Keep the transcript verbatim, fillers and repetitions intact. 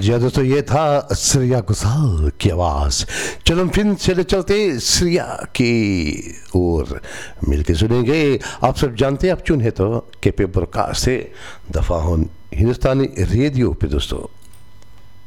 जी हाँ दोस्तों, ये था श्रेया घोषाल की आवाज़। चलो हम फिर चले चलते श्रेया की ओर, मिलके सुनेंगे। आप सब जानते हैं, आप चुन है तो के पे ब्रॉडकास्ट से दफा हो हिंदुस्तानी रेडियो पे दोस्तों।